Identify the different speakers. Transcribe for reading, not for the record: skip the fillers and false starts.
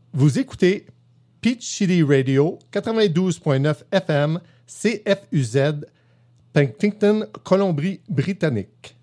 Speaker 1: Vous écoutez Peach City Radio 92.9 FM CFUZ, Penticton, Colombie-Britannique.